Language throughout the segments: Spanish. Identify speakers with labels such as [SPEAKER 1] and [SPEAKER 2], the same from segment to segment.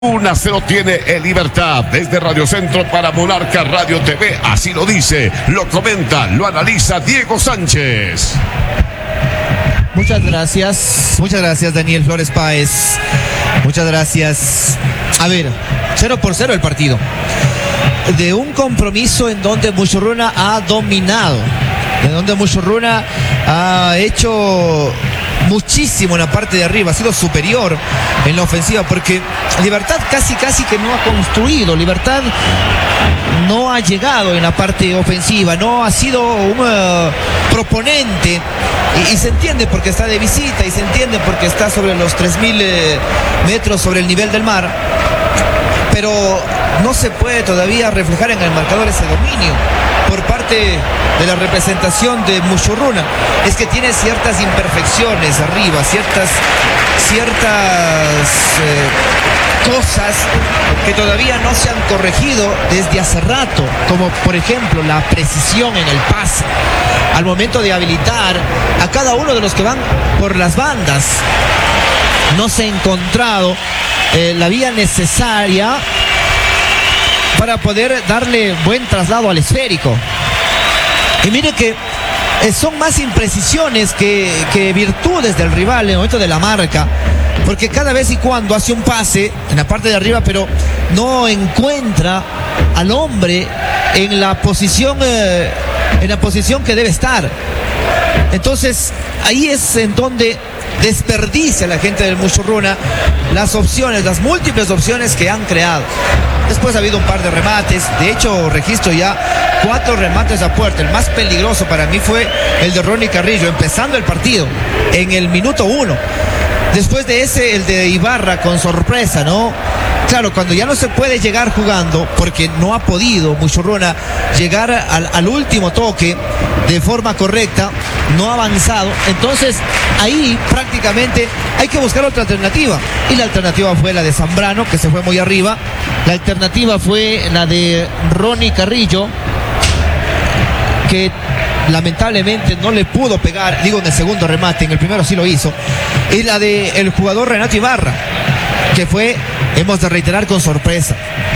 [SPEAKER 1] 1-0 tiene el Libertad desde Radio Centro para Monarca Radio TV. Así lo dice, lo comenta, lo analiza Diego Sánchez.
[SPEAKER 2] Muchas gracias Daniel Flores Páez. Muchas gracias. A ver, 0-0 el partido. De un compromiso en donde Muchurruna ha dominado, en donde Muchurruna ha hecho muchísimo en la parte de arriba, ha sido superior en la ofensiva, porque Libertad casi que no ha construido. Libertad no ha llegado en la parte ofensiva, no ha sido un proponente, y se entiende porque está de visita, y se entiende porque está sobre los 3.000 metros sobre el nivel del mar, pero no se puede todavía reflejar en el marcador ese dominio por parte de la representación de Muchurruna. Es que tiene ciertas imperfecciones arriba, ciertas cosas que todavía no se han corregido desde hace rato, como por ejemplo la precisión en el pase al momento de habilitar a cada uno de los que van por las bandas. No se ha encontrado la vía necesaria para poder darle buen traslado al esférico. Y mire que son más imprecisiones que virtudes del rival en el momento de la marca, porque cada vez y cuando hace un pase en la parte de arriba, pero no encuentra al hombre en la posición que debe estar. Entonces ahí es en donde desperdicia la gente del Muchurruna las opciones, las múltiples opciones que han creado. Después ha habido un par de remates, de hecho registro ya 4 remates a puerta. El más peligroso para mí fue el de Ronnie Carrillo, empezando el partido en el minuto 1. Después de ese, el de Ibarra con sorpresa, ¿no? Claro, cuando ya no se puede llegar jugando, porque no ha podido Muchurruna llegar al último toque de forma correcta, no ha avanzado, entonces ahí prácticamente hay que buscar otra alternativa, y la alternativa fue la de Zambrano, que se fue muy arriba. La alternativa fue la de Ronnie Carrillo, que lamentablemente no le pudo pegar, digo, en el segundo remate, en el primero sí lo hizo, y la de el jugador Renato Ibarra, que fue, hemos de reiterar, con sorpresa.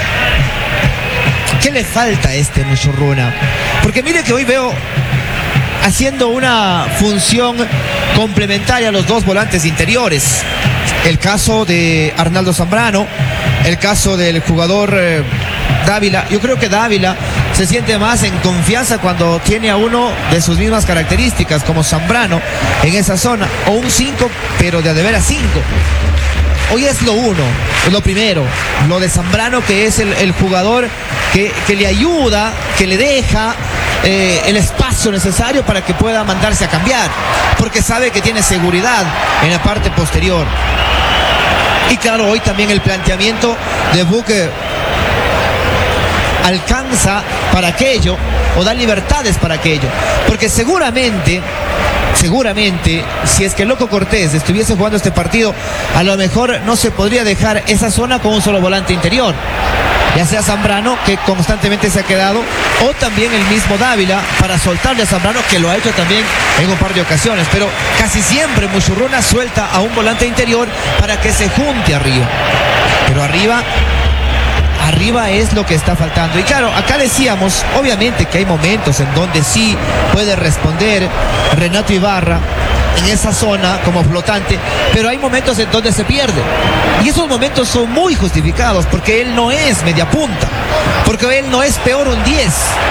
[SPEAKER 2] ¿Qué le falta a este Muchurruna? Porque mire que hoy veo haciendo una función complementaria a los dos volantes interiores. El caso de Arnaldo Zambrano, el caso del jugador Dávila. Yo creo que Dávila se siente más en confianza cuando tiene a uno de sus mismas características, como Zambrano, en esa zona, o un 5, pero de veras 5. Hoy es lo primero, lo de Zambrano, que es el jugador que le ayuda, que le deja el espacio necesario para que pueda mandarse a cambiar, porque sabe que tiene seguridad en la parte posterior. Y claro, hoy también el planteamiento de Buque alcanza para aquello, o da libertades para aquello, porque seguramente, si es que Loco Cortés estuviese jugando este partido, a lo mejor no se podría dejar esa zona con un solo volante interior, ya sea Zambrano, que constantemente se ha quedado, o también el mismo Dávila, para soltarle a Zambrano, que lo ha hecho también en un par de ocasiones, pero casi siempre Muchurruna suelta a un volante interior para que se junte arriba, pero arriba es lo que está faltando. Y claro, acá decíamos, obviamente que hay momentos en donde sí puede responder Renato Ibarra en esa zona como flotante, pero hay momentos en donde se pierde, y esos momentos son muy justificados, porque él no es media punta, porque él no es peor un 10,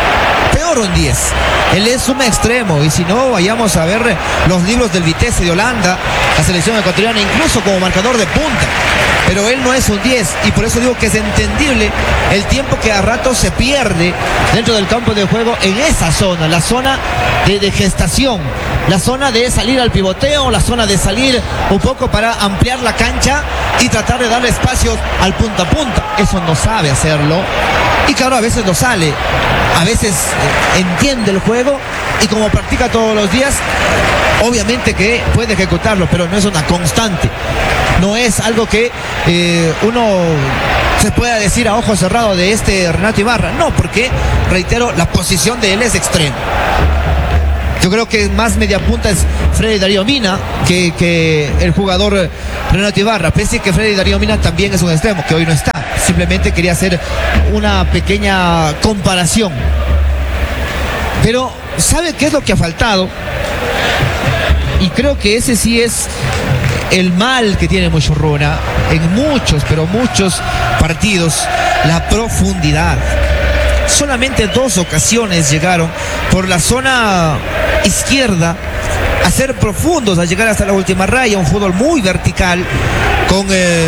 [SPEAKER 2] él es un extremo. Y si no, vayamos a ver los libros del Vitesse de Holanda, la selección ecuatoriana, incluso como marcador de punta, pero él no es un 10, y por eso digo que es entendible el tiempo que a rato se pierde dentro del campo de juego en esa zona, la zona de gestación, la zona de salir al pivoteo, la zona de salir un poco para ampliar la cancha y tratar de darle espacios al punta a punta. Eso no sabe hacerlo, y claro, a veces lo sale, a veces entiende el juego, y como practica todos los días, obviamente que puede ejecutarlo, pero no es una constante, no es algo que uno se pueda decir a ojo cerrado de este Renato Ibarra. No, porque, reitero, la posición de él es extrema. Yo creo que más media punta es Freddy Darío Mina que el jugador Renato Ibarra, pese a que Freddy Darío Mina también es un extremo, que hoy no está. Simplemente quería hacer una pequeña comparación. Pero, ¿sabe qué es lo que ha faltado? Y creo que ese sí es el mal que tiene Muchurruna en muchos, pero muchos partidos, la profundidad. Solamente 2 ocasiones llegaron por la zona izquierda a ser profundos, a llegar hasta la última raya, un fútbol muy vertical con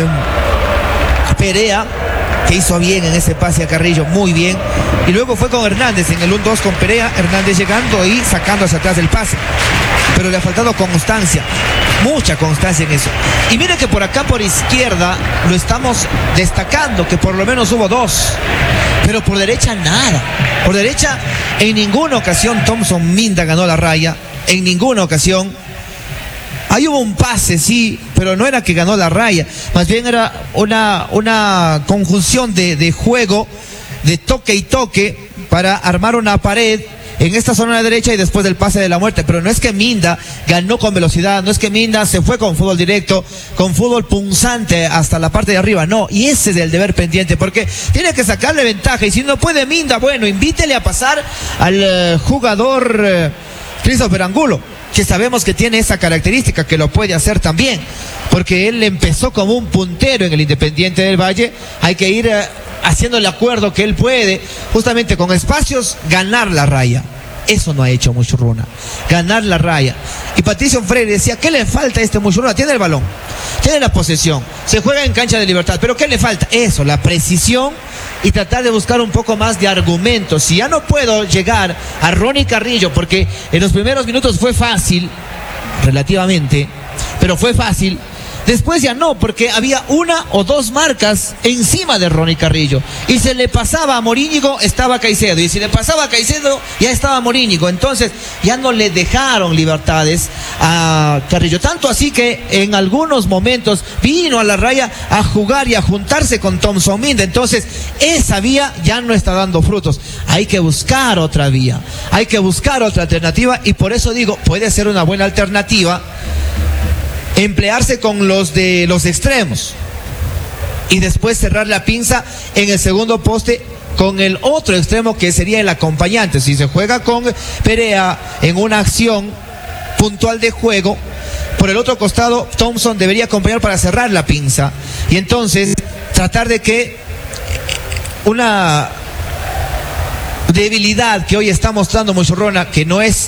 [SPEAKER 2] Perea, que hizo bien en ese pase a Carrillo, muy bien, y luego fue con Hernández en el 1-2 con Perea, Hernández llegando y sacando hacia atrás del pase, pero le ha faltado constancia, mucha constancia en eso. Y mire que por acá por izquierda lo estamos destacando, que por lo menos hubo 2, pero por derecha nada. Por derecha en ninguna ocasión Thompson Minda ganó la raya, en ninguna ocasión. Ahí hubo un pase, sí, pero no era que ganó la raya, más bien era una conjunción de juego, de toque y toque, para armar una pared en esta zona de derecha y después del pase de la muerte. Pero no es que Minda ganó con velocidad, no es que Minda se fue con fútbol directo, con fútbol punzante hasta la parte de arriba, no. Y ese es el deber pendiente, porque tiene que sacarle ventaja, y si no puede Minda, bueno, invítele a pasar al jugador Christopher Angulo, que sabemos que tiene esa característica, que lo puede hacer también, porque él empezó como un puntero en el Independiente del Valle. Hay que ir haciendo el acuerdo que él puede, justamente con espacios, ganar la raya. Eso no ha hecho Muchurruna, ganar la raya. Y Patricio Freire decía, ¿qué le falta a este Muchurruna? Tiene el balón, tiene la posesión, se juega en cancha de Libertad, pero ¿qué le falta? Eso, la precisión, y tratar de buscar un poco más de argumentos. Si ya no puedo llegar a Ronnie Carrillo, porque en los primeros minutos fue fácil, relativamente, pero fue fácil. Después ya no, porque había 1 o 2 marcas encima de Ronnie Carrillo. Y se le pasaba a Morínigo, estaba Caicedo. Y si le pasaba a Caicedo, ya estaba Morínigo. Entonces ya no le dejaron libertades a Carrillo. Tanto así que en algunos momentos vino a la raya a jugar y a juntarse con Thompson Minda. Entonces esa vía ya no está dando frutos. Hay que buscar otra vía. Hay que buscar otra alternativa. Y por eso digo, puede ser una buena alternativa emplearse con los de los extremos y después cerrar la pinza en el segundo poste con el otro extremo, que sería el acompañante. Si se juega con Perea en una acción puntual de juego, por el otro costado Thompson debería acompañar para cerrar la pinza, y entonces tratar de que una debilidad que hoy está mostrando Muchurruna, que no es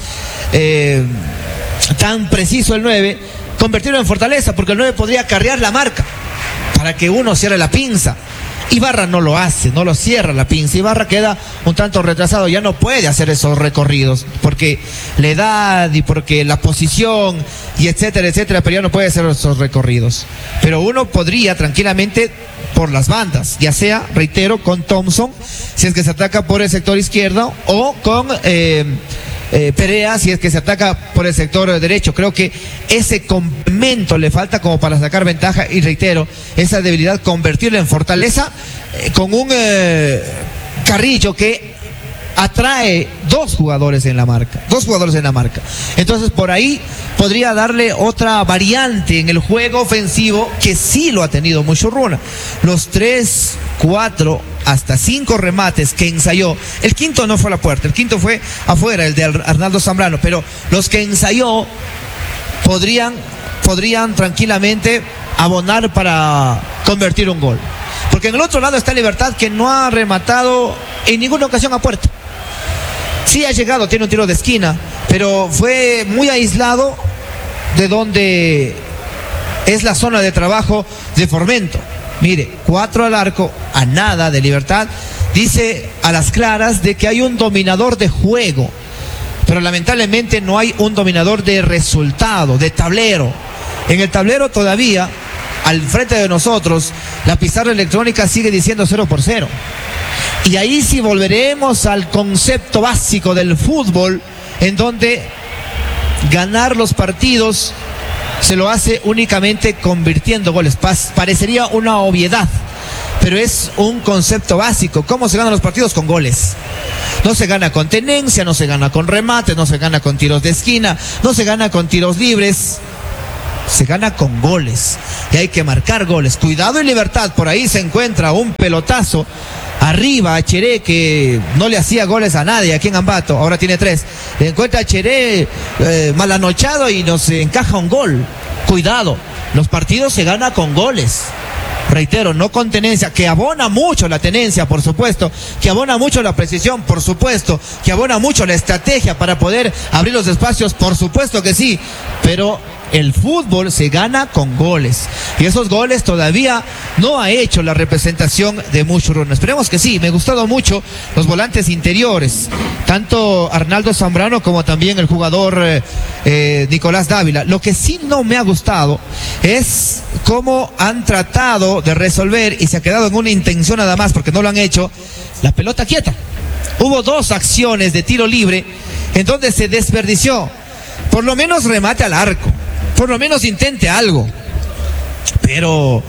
[SPEAKER 2] tan preciso el 9, convertirlo en fortaleza, porque el 9 podría carrear la marca para que uno cierre la pinza. Ibarra no lo hace, no lo cierra la pinza. Ibarra queda un tanto retrasado, ya no puede hacer esos recorridos, porque la edad y porque la posición y etcétera, etcétera, pero ya no puede hacer esos recorridos. Pero uno podría tranquilamente por las bandas, ya sea, reitero, con Thompson, si es que se ataca por el sector izquierdo, o con Perea, si es que se ataca por el sector derecho. Creo que ese complemento le falta como para sacar ventaja, y reitero, esa debilidad convertirla en fortaleza, con un Carrillo que atrae 2 jugadores en la marca, entonces por ahí podría darle otra variante en el juego ofensivo, que sí lo ha tenido Muchurruna. Los 3, 4, hasta 5 remates que ensayó, el quinto no fue a la puerta, el quinto fue afuera, el de Arnaldo Zambrano, pero los que ensayó podrían tranquilamente abonar para convertir un gol, porque en el otro lado está Libertad, que no ha rematado en ninguna ocasión a puerta. Sí ha llegado, tiene un tiro de esquina, pero fue muy aislado de donde es la zona de trabajo de Formento. Mire, 4 al arco, a nada de Libertad. Dice a las claras de que hay un dominador de juego, pero lamentablemente no hay un dominador de resultado, de tablero. En el tablero todavía, al frente de nosotros, la pizarra electrónica sigue diciendo 0-0. Y ahí sí volveremos al concepto básico del fútbol, en donde ganar los partidos se lo hace únicamente convirtiendo goles. Parecería una obviedad, pero es un concepto básico. ¿Cómo se ganan los partidos? Con goles. No se gana con tenencia, no se gana con remate, no se gana con tiros de esquina, no se gana con tiros libres. Se gana con goles y hay que marcar goles. Cuidado y Libertad, por ahí se encuentra un pelotazo arriba a Cheré, que no le hacía goles a nadie aquí en Ambato, ahora tiene 3. Le encuentra a Cheré mal anochado y nos encaja un gol. Cuidado, los partidos se gana con goles. Reitero, no con tenencia, que abona mucho la tenencia, por supuesto, que abona mucho la precisión, por supuesto, que abona mucho la estrategia para poder abrir los espacios, por supuesto que sí, pero el fútbol se gana con goles, y esos goles todavía no ha hecho la representación de Mushuruna. Esperemos que sí. Me ha gustado mucho los volantes interiores, tanto Arnaldo Zambrano como también el jugador Nicolás Dávila. Lo que sí no me ha gustado es cómo han tratado de resolver, y se ha quedado en una intención nada más porque no lo han hecho, la pelota quieta. Hubo 2 acciones de tiro libre en donde se desperdició. Por lo menos remate al arco, por lo menos intente algo, pero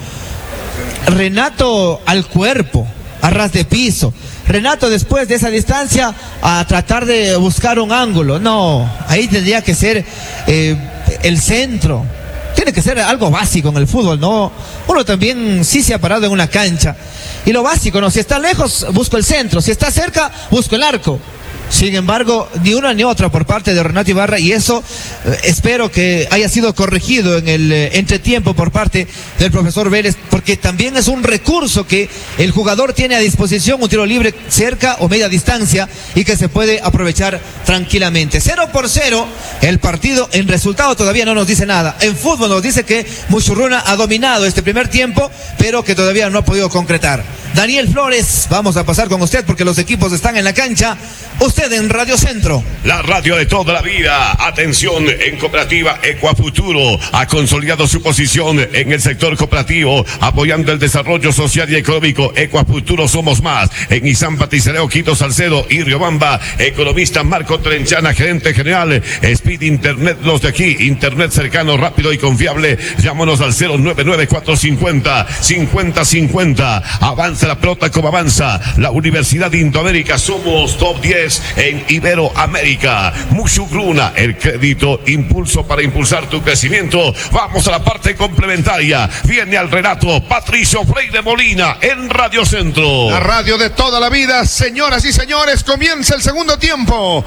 [SPEAKER 2] Renato al cuerpo, a ras de piso. Renato después de esa distancia a tratar de buscar un ángulo. No, ahí tendría que ser el centro. Tiene que ser algo básico en el fútbol, ¿no? Uno también sí se ha parado en una cancha. Y lo básico, ¿no? Si está lejos, busco el centro. Si está cerca, busco el arco. Sin embargo, ni una ni otra por parte de Renato Ibarra, y eso espero que haya sido corregido en el entretiempo por parte del profesor Vélez, porque también es un recurso que el jugador tiene a disposición, un tiro libre cerca o media distancia, y que se puede aprovechar tranquilamente. 0-0 el partido. En resultado todavía no nos dice nada. En fútbol nos dice que Mushuruna ha dominado este primer tiempo, pero que todavía no ha podido concretar. Daniel Flores, vamos a pasar con usted porque los equipos están en la cancha. Usted en Radio Centro,
[SPEAKER 1] la radio de toda la vida. Atención, en Cooperativa Ecuafuturo ha consolidado su posición en el sector cooperativo, apoyando el desarrollo social y económico. Ecuafuturo somos más. En Izampa, Ticereo, Quito, Salcedo y Riobamba, economista Marco Trenchana, gerente general. Speed Internet, los de aquí, internet cercano, rápido y confiable. Llámanos al 099-450-5050. Avanza la pelota como avanza la Universidad de Indoamérica. Somos top 10 en Iberoamérica. Mushuruna, el crédito impulso para impulsar tu crecimiento. Vamos a la parte complementaria. Viene al relato Patricio Freire Molina en Radio Centro,
[SPEAKER 3] la radio de toda la vida. Señoras y señores, comienza el segundo tiempo.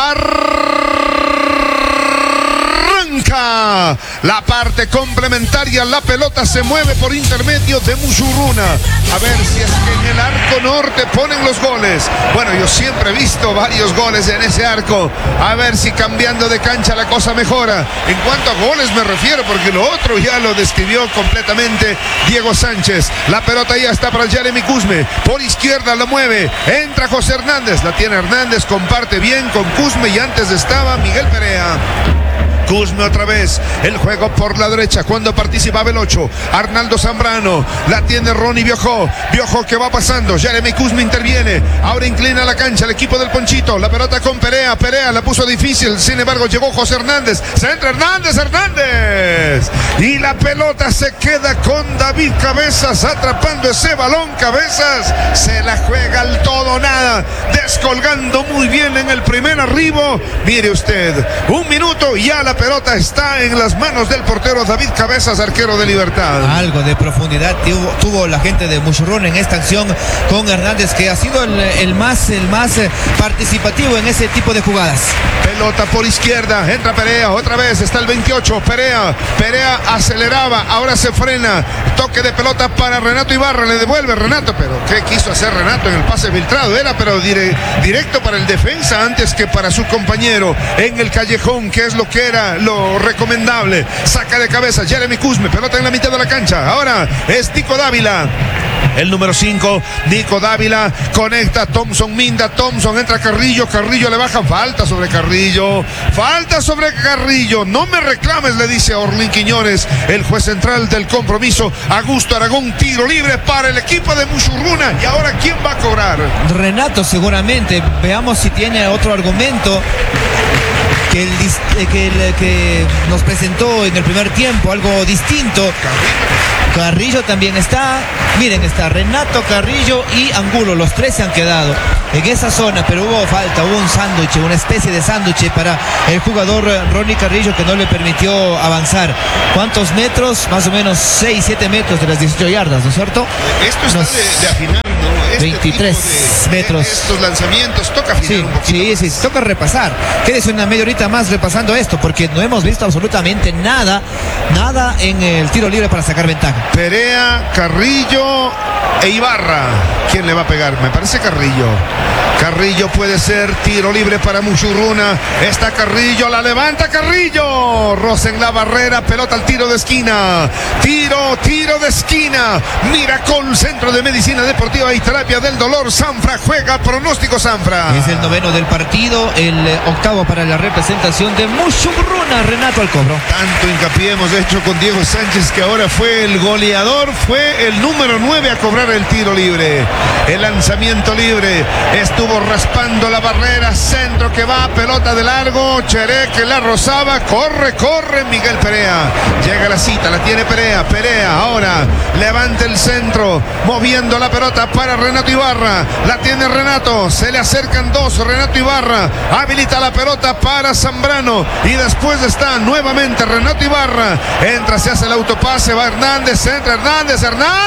[SPEAKER 3] Arranca la parte complementaria. La pelota se mueve por intermedio de Mushuruna. A ver si es que en el arco norte ponen los goles. Bueno, yo siempre he visto varios goles en ese arco. A ver si cambiando de cancha la cosa mejora. En cuanto a goles me refiero, porque lo otro ya lo describió completamente Diego Sánchez. La pelota ya está para Jeremy Cusme. Por izquierda la mueve. Entra José Hernández. La tiene Hernández. Comparte bien con Cusme, y antes estaba Miguel Perea. Cusme otra vez, el juego por la derecha cuando participaba el 8, Arnaldo Zambrano, la tiene Ronnie Biojó que va pasando, Jeremy Cusme interviene, ahora inclina la cancha el equipo del Ponchito, la pelota con Perea la puso difícil, sin embargo llegó José Hernández, centra Hernández, y la pelota se queda con David Cabezas, atrapando ese balón. Cabezas se la juega al todo nada, descolgando muy bien en el primer arribo. Mire usted, 1 minuto y ya la pelota está en las manos del portero David Cabezas, arquero de Libertad.
[SPEAKER 2] Algo de profundidad tuvo la gente de Mushuruna en esta acción con Hernández, que ha sido el más participativo en ese tipo de jugadas.
[SPEAKER 3] Pelota por izquierda, entra Perea, otra vez está el 28, Perea aceleraba, ahora se frena, toque de pelota para Renato Ibarra, le devuelve Renato, pero ¿qué quiso hacer Renato en el pase filtrado? Era pero directo para el defensa antes que para su compañero en el callejón, que es lo que era lo recomendable. Saca de cabeza Jeremy Cusme, pelota en la mitad de la cancha, ahora es Nico Dávila. El número 5, Nico Dávila, conecta Thompson Minda, Thompson entra Carrillo le baja, falta sobre Carrillo, no me reclames, le dice a Orlín Quiñones, el juez central del compromiso. Augusto Aragón, tiro libre para el equipo de Mushuruna. Y ahora, ¿quién va a cobrar?
[SPEAKER 2] Renato seguramente, veamos si tiene otro argumento. que nos presentó en el primer tiempo, algo distinto. Carrillo también está. Miren, está Renato, Carrillo y Angulo. Los tres se han quedado en esa zona, pero hubo falta, hubo un sándwich, una especie de sándwich para el jugador Ronnie Carrillo que no le permitió avanzar. ¿Cuántos metros? Más o menos 6-7 metros de las 18 yardas, ¿no es cierto?
[SPEAKER 3] Esto está de afinar, ¿no?
[SPEAKER 2] 23 metros.
[SPEAKER 3] Estos lanzamientos toca afinar un poquito.
[SPEAKER 2] Sí, toca repasar. Quédese una media horita más repasando esto, porque no hemos visto absolutamente nada en el tiro libre para sacar ventaja.
[SPEAKER 3] Perea, Carrillo e Ibarra. ¿Quién le va a pegar? Me parece Carrillo. Carrillo puede ser tiro libre para Muchurruna. Está Carrillo, la levanta Carrillo. Roza en la barrera, pelota al tiro de esquina. Tiro de esquina. Miracol, Centro de Medicina Deportiva y Terapia del Dolor. Sanfra juega, pronóstico Sanfra.
[SPEAKER 2] Es el noveno del partido, el octavo para la representación de Muchurruna. Renato al cobro.
[SPEAKER 3] Tanto hincapié hemos hecho con Diego Sánchez, que ahora fue el goleador, fue el número 9 a cobrar el tiro libre. El lanzamiento libre estuvo raspando la barrera, centro que va, pelota de largo, Cheré que la rozaba, corre Miguel Perea, llega la cita, la tiene Perea, ahora levanta el centro, moviendo la pelota para Renato Ibarra, la tiene Renato, se le acercan dos, Renato Ibarra, habilita la pelota para Zambrano, y después está nuevamente Renato Ibarra, entra, se hace el autopase, va Hernández, entra Hernández,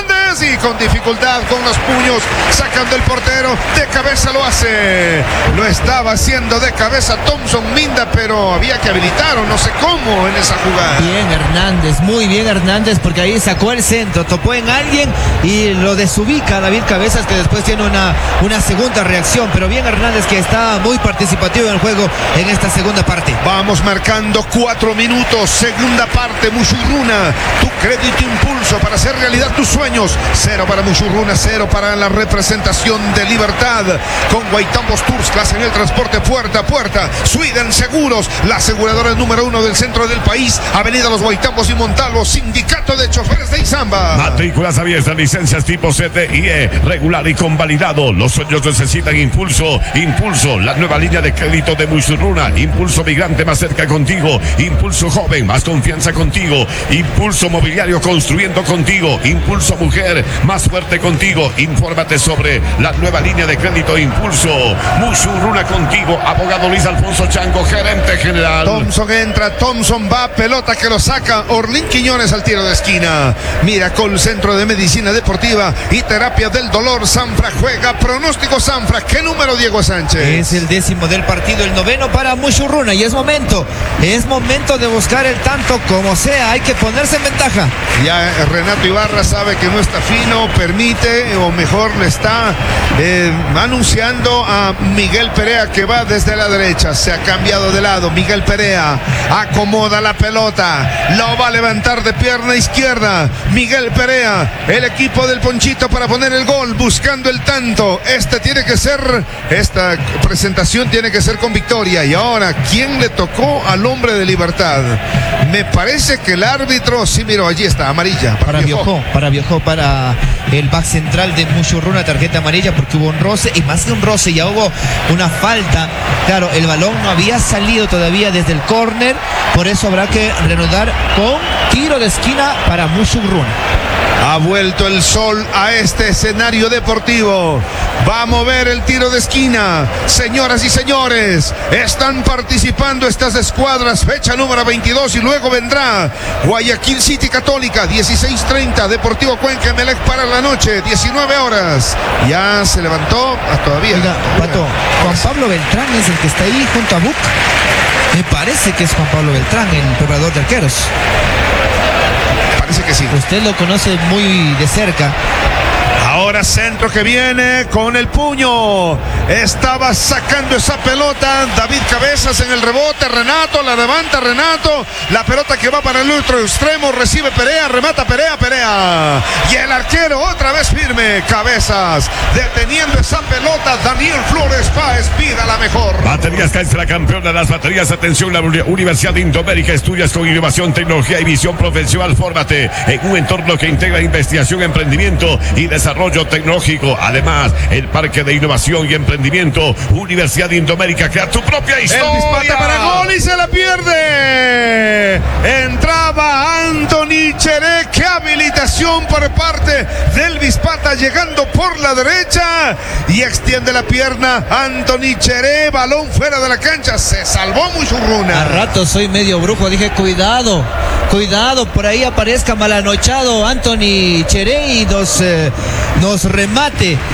[SPEAKER 3] y con dificultad, con los puños, sacando el portero, de cabeza lo hace, lo estaba haciendo de cabeza Thompson Minda, pero había que habilitar o no sé cómo en esa jugada.
[SPEAKER 2] Bien Hernández, muy bien Hernández, porque ahí sacó el centro, topó en alguien y lo desubica David Cabezas, que después tiene una segunda reacción, pero bien Hernández, que está muy participativo en el juego en esta segunda parte.
[SPEAKER 3] Vamos marcando 4 minutos, segunda parte. Muchurruna, tu crédito impulso para hacer realidad tus sueños. 0 para Muchurruna, 0 para la representación de Libertad, con Guaitambos Tours, clase en el transporte puerta a puerta. Sweden Seguros, la aseguradora número 1 del centro del país. Avenida Los Guaitambos y Montalvo, Sindicato de Choferes de Izamba.
[SPEAKER 1] Matrículas abiertas, licencias tipo CTIE, regular y convalidado. Los sueños necesitan impulso. Impulso, la nueva línea de crédito de Muchurruna. Impulso migrante más cerca contigo. Impulso joven, más confianza contigo. Impulso mobiliario construyendo contigo. Impulso mujer, más fuerte contigo. Infórmate sobre la nueva línea de crédito Impulso. Muchurruna contigo. Abogado Luis Alfonso Chango, gerente general.
[SPEAKER 3] Thompson entra, Thompson va, pelota que lo saca Orlín Quiñones al tiro de esquina. Miracol, Centro de Medicina Deportiva y Terapia del Dolor. Sanfra juega, pronóstico Sanfra. ¿Qué número, Diego Sánchez?
[SPEAKER 2] Es el 10º del partido, el 9º para Muchurruna, y es momento de buscar el tanto como sea, hay que ponerse en ventaja.
[SPEAKER 3] Ya Renato Ibarra sabe que no está fino, permite, o mejor le está anunciando a Miguel Perea, que va desde la derecha, se ha cambiado de lado. Miguel Perea acomoda la pelota, lo va a levantar de pierna izquierda. Miguel Perea, el equipo del Ponchito para poner el gol, buscando el tanto. Esta presentación tiene que ser con victoria. Y ahora, ¿quién le tocó al hombre de Libertad? Me parece que el árbitro, sí, miro, allí está, amarilla.
[SPEAKER 2] Para el back central de Muchurruna, tarjeta amarilla, porque hubo un roce, y más que un roce, ya hubo una falta. Claro, el balón no había salido todavía desde el córner, por eso habrá que reanudar con tiro de esquina para Muchurruna.
[SPEAKER 3] Ha vuelto el sol a este escenario deportivo. Va a mover el tiro de esquina. Señoras y señores, están participando estas escuadras. Fecha número 22 y luego vendrá Guayaquil City Católica, 16:30. Deportivo Cuenca Emelec para la noche, 19 horas. Ya se levantó, todavía.
[SPEAKER 2] Oiga, Pato, Juan Pablo Beltrán es el que está ahí junto a Buc. Me parece que es Juan Pablo Beltrán, el preparador de arqueros.
[SPEAKER 3] Parece que sí.
[SPEAKER 2] Usted lo conoce muy de cerca.
[SPEAKER 3] Ahora centro que viene con el puño. Estaba sacando esa pelota David Cabezas en el rebote. Renato, la levanta Renato. La pelota que va para el otro extremo. Recibe Perea, remata Perea. Y el arquero otra vez firme. Cabezas deteniendo esa pelota. Daniel Flores Páez pida la mejor.
[SPEAKER 1] Baterías Caes, la campeona de las baterías. Atención, la Universidad de Indoamérica. Estudias con innovación, tecnología y visión profesional. Fórmate en un entorno que integra investigación, emprendimiento y desarrollo desarrollo tecnológico. Además, el Parque de Innovación y Emprendimiento, Universidad Indoamérica, crea tu propia historia.
[SPEAKER 3] El dispate para gol y se la pierde. Entraba Anthony Cheré. Qué habilitación por parte del Bispata, llegando por la derecha y extiende la pierna. Anthony Cheré, balón fuera de la cancha. Se salvó Musurruna.
[SPEAKER 2] A rato soy medio brujo, dije cuidado, por ahí aparezca malanochado Anthony Cheré y nos remate